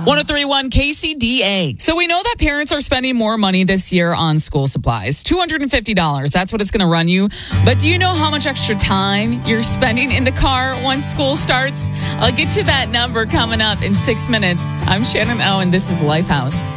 1031 KCDA. So we know that parents are spending more money this year on school supplies. $250. That's what it's going to run you. But do you know how much extra time you're spending in the car once school starts? I'll get you that number coming up in 6 minutes. I'm Shannon O, and this is Lifehouse.